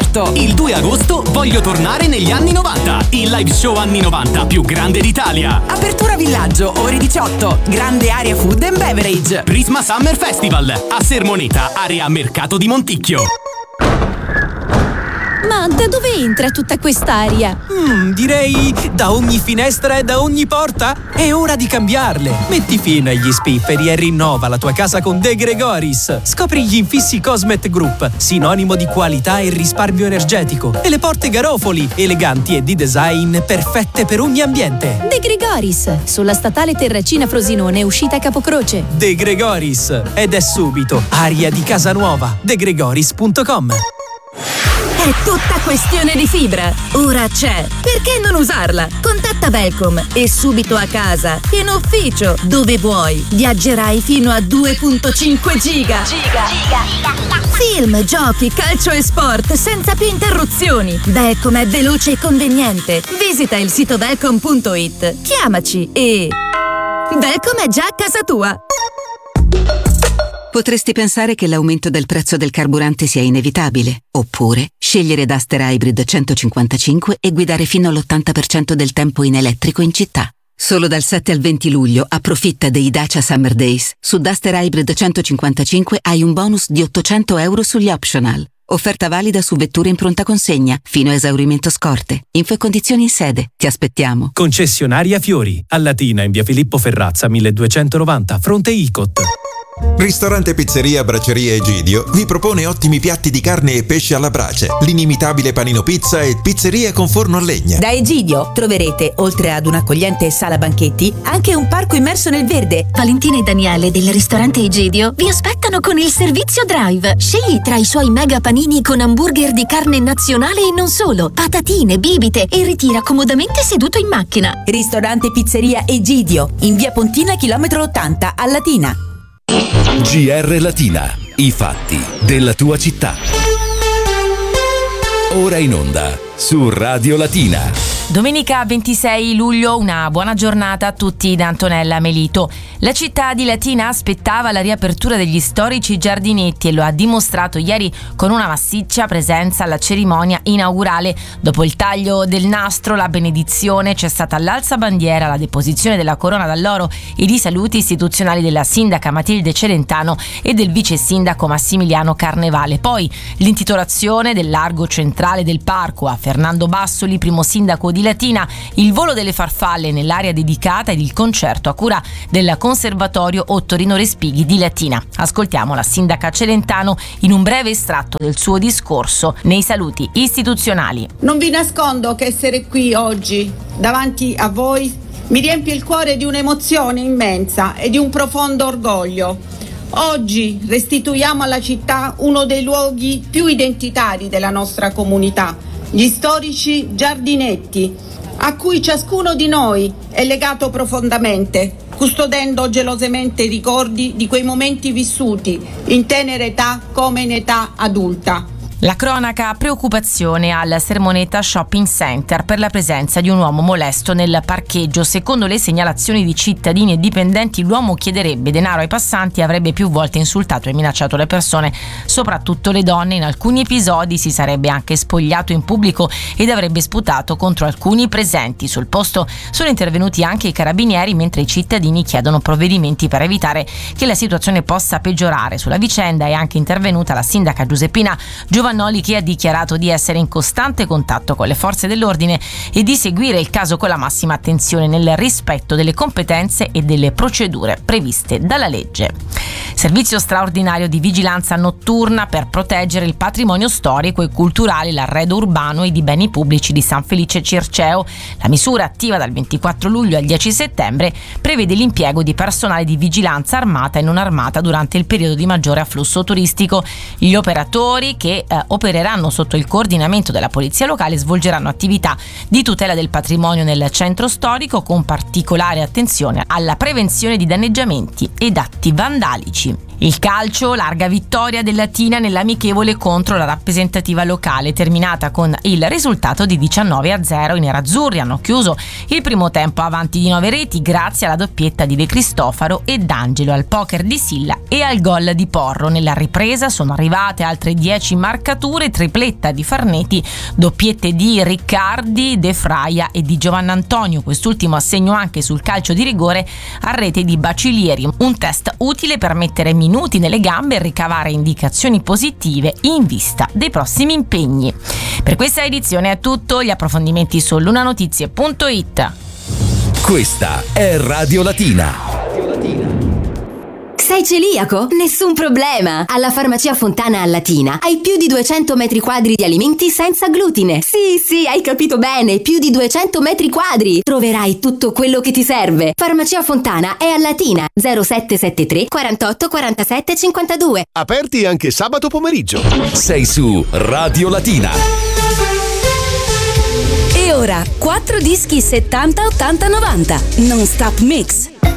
concerto. Il 2 agosto voglio tornare negli anni 90. Il live show anni 90 più grande d'Italia. Apertura Villaggio, ore 18. Grande area food and beverage. Prisma Summer Festival a Sermoneta, area Mercato di Monticchio. Ma da dove entra tutta quest'aria? Direi da ogni finestra e da ogni porta. È ora di cambiarle. Metti fine agli spifferi e rinnova la tua casa con De Gregoris. Scopri gli infissi Cosmet Group, sinonimo di qualità e risparmio energetico. E le porte Garofoli, eleganti e di design perfette per ogni ambiente. De Gregoris, sulla statale Terracina Frosinone, uscita Capocroce. De Gregoris. Ed è subito aria di casa nuova. degregoris.com. È tutta questione di fibra. Ora c'è. Perché non usarla? Contatta Velcom e subito a casa, in ufficio, dove vuoi. Viaggerai fino a 2.5 giga. Film, giochi, calcio e sport senza più interruzioni. Velcom è veloce e conveniente. Visita il sito velcom.it. Chiamaci e Velcom è già a casa tua. Potresti pensare che l'aumento del prezzo del carburante sia inevitabile, oppure scegliere Duster Hybrid 155 e guidare fino all'80% del tempo in elettrico in città. Solo dal 7 al 20 luglio approfitta dei Dacia Summer Days. Su Duster Hybrid 155 hai un bonus di €800 sugli optional. Offerta valida su vetture in pronta consegna, fino a esaurimento scorte. Info e condizioni in sede. Ti aspettiamo. Concessionaria Fiori, a Latina in via Filippo Ferrazza 1290, fronte Icot. Ristorante Pizzeria Braceria Egidio vi propone ottimi piatti di carne e pesce alla brace, l'inimitabile panino pizza e pizzeria con forno a legna. Da Egidio troverete, oltre ad un'accogliente sala banchetti, anche un parco immerso nel verde. Valentina e Daniele del ristorante Egidio vi aspettano con il servizio drive. Scegli tra i suoi mega panini con hamburger di carne nazionale e non solo, patatine, bibite e ritira comodamente seduto in macchina. Ristorante Pizzeria Egidio, in via Pontina, chilometro 80, a Latina. GR Latina, i fatti della tua città. Ora in onda su Radio Latina. Domenica 26 luglio, una buona giornata a tutti da Antonella Melito. La città di Latina aspettava la riapertura degli storici giardinetti e lo ha dimostrato ieri con una massiccia presenza alla cerimonia inaugurale. Dopo il taglio del nastro, la benedizione, c'è stata l'alzabandiera, la deposizione della corona d'alloro ed i saluti istituzionali della sindaca Matilde Celentano e del vice sindaco Massimiliano Carnevale. Poi l'intitolazione del largo centrale del parco a Fernando Bassoli, primo sindaco di Latina, il volo delle farfalle nell'area dedicata ed il concerto a cura del Conservatorio Ottorino Respighi di Latina. Ascoltiamo la sindaca Celentano in un breve estratto del suo discorso nei saluti istituzionali. Non vi nascondo che essere qui oggi davanti a voi mi riempie il cuore di un'emozione immensa e di un profondo orgoglio. Oggi restituiamo alla città uno dei luoghi più identitari della nostra comunità, gli storici giardinetti, a cui ciascuno di noi è legato profondamente, custodendo gelosamente i ricordi di quei momenti vissuti in tenera età come in età adulta. La cronaca, preoccupazione al Sermoneta Shopping Center per la presenza di un uomo molesto nel parcheggio. Secondo le segnalazioni di cittadini e dipendenti, l'uomo chiederebbe denaro ai passanti e avrebbe più volte insultato e minacciato le persone, soprattutto le donne. In alcuni episodi si sarebbe anche spogliato in pubblico ed avrebbe sputato contro alcuni presenti. Sul posto sono intervenuti anche i carabinieri, mentre i cittadini chiedono provvedimenti per evitare che la situazione possa peggiorare. Sulla vicenda è anche intervenuta la sindaca Giuseppina Giovannoli, che ha dichiarato di essere in costante contatto con le forze dell'ordine e di seguire il caso con la massima attenzione nel rispetto delle competenze e delle procedure previste dalla legge. Servizio straordinario di vigilanza notturna per proteggere il patrimonio storico e culturale, l'arredo urbano e i beni pubblici di San Felice Circeo. La misura, attiva dal 24 luglio al 10 settembre, prevede l'impiego di personale di vigilanza armata e non armata durante il periodo di maggiore afflusso turistico. Gli operatori, che opereranno sotto il coordinamento della polizia locale, svolgeranno attività di tutela del patrimonio nel centro storico, con particolare attenzione alla prevenzione di danneggiamenti ed atti vandalici. Il calcio, larga vittoria del Latina nell'amichevole contro la rappresentativa locale, terminata con il risultato di 19-0. I nerazzurri hanno chiuso il primo tempo avanti di 9 reti grazie alla doppietta di De Cristofaro e D'Angelo, al poker di Silla e al gol di Porro. Nella ripresa sono arrivate altre 10 marcature, tripletta di Farneti, doppiette di Riccardi, De Fraia e di Giovannantonio, quest'ultimo assegno anche sul calcio di rigore a rete di Bacilieri, un test utile per mettere minuti nelle gambe e ricavare indicazioni positive in vista dei prossimi impegni. Per questa edizione è tutto, gli approfondimenti su lunanotizie.it. Questa è Radio Latina. Sei celiaco? Nessun problema! Alla Farmacia Fontana a Latina hai più di 200 metri quadri di alimenti senza glutine. Sì, hai capito bene, più di 200 metri quadri! Troverai tutto quello che ti serve. Farmacia Fontana è a Latina, 0773 48 47 52. Aperti anche sabato pomeriggio. Sei su Radio Latina. E ora 4 dischi 70 80 90 Non Stop Mix.